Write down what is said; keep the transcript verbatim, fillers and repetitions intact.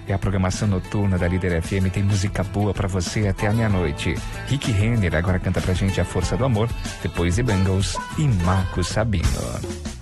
E a programação noturna da Líder F M tem música boa pra você até a meia-noite. Rick Renner agora canta pra gente A Força do Amor, depois The Bangles e Marco Sabino.